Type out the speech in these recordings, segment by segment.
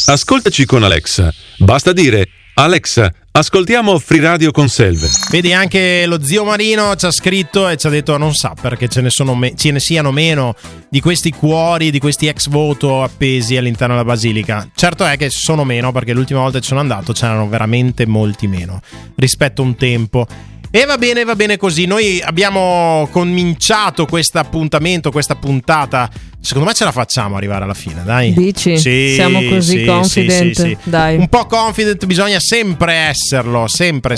Ascoltaci con Alexa. Basta dire: Alexa, ascoltiamo Free Radio con Selve. Vedi, anche lo zio Marino ci ha scritto e ci ha detto non sa perché ce ne siano meno di questi cuori, di questi ex voto appesi all'interno della basilica. Certo è che sono meno, perché l'ultima volta che ci sono andato c'erano veramente molti meno rispetto a un tempo. E va bene così. Noi abbiamo cominciato questo appuntamento, questa puntata. Secondo me ce la facciamo arrivare alla fine, dai. Dici? Sì, siamo così sì, confident? sì. Dai. Un po' confident bisogna sempre esserlo, sempre.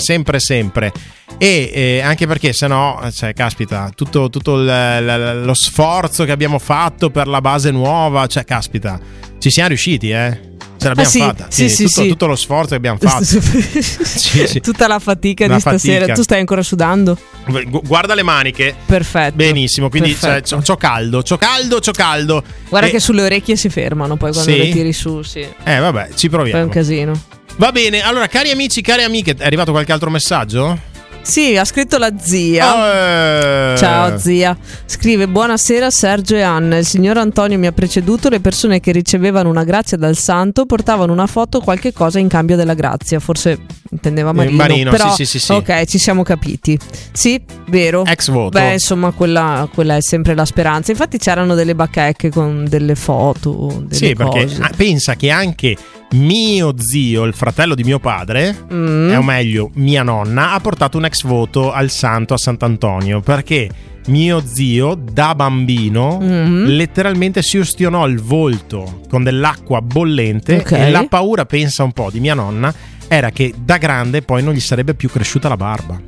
E anche perché sennò, cioè, caspita, tutto lo sforzo che abbiamo fatto per la base nuova, cioè, caspita, ci siamo riusciti, Ce l'abbiamo fatta. Sì. Tutto lo sforzo che abbiamo fatto. Sì. Tutta la fatica di stasera. Tu stai ancora sudando? Guarda le maniche. Perfetto. Benissimo, quindi c'ho caldo. Guarda che sulle orecchie si fermano poi quando le tiri su, sì. Vabbè, ci proviamo. Fai un casino. Va bene, allora cari amici, cari amiche, è arrivato qualche altro messaggio? Sì, ha scritto la zia. Ciao zia. Scrive: buonasera Sergio e Anna. Il signor Antonio mi ha preceduto. Le persone che ricevevano una grazia dal santo portavano una foto o qualche cosa in cambio della grazia. Forse intendeva Marino, però, sì. Ok, ci siamo capiti. Sì, vero. Ex voto. Beh, insomma, quella è sempre la speranza. Infatti c'erano delle bacheche con delle foto, delle cose. Perché pensa che anche mio zio, il fratello di mio padre, o meglio mia nonna, ha portato un ex voto al santo, a Sant'Antonio, perché mio zio da bambino letteralmente si ustionò il volto con dell'acqua bollente, e la paura, pensa un po', di mia nonna era che da grande poi non gli sarebbe più cresciuta la barba.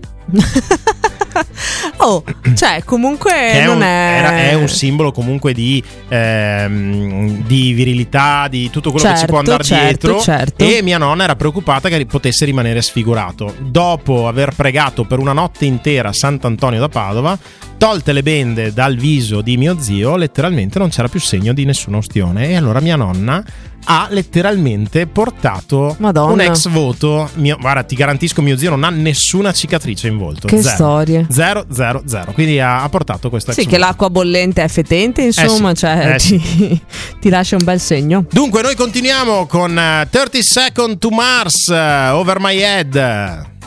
Cioè comunque è un simbolo comunque di virilità, di tutto quello che ci può andare dietro. E mia nonna era preoccupata che potesse rimanere sfigurato. Dopo aver pregato per una notte intera Sant'Antonio da Padova, tolte le bende dal viso di mio zio, letteralmente non c'era più segno di nessuna ustione. E allora mia nonna ha letteralmente portato un ex voto. Guarda, ti garantisco, mio zio non ha nessuna cicatrice in volto. Che storie. 0. Quindi ha portato questo ex voto. Che l'acqua bollente è fetente, insomma, ti lascia un bel segno. Dunque noi continuiamo con 30 Seconds to Mars, Over My Head.